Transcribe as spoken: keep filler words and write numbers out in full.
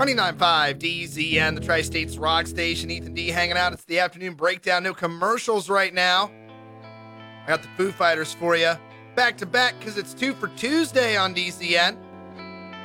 ninety-nine point five D Z N, the Tri-States Rock Station. Ethan D hanging out. It's the afternoon breakdown. No commercials right now. I got the Foo Fighters for you. Back to back because it's two for Tuesday on D Z N.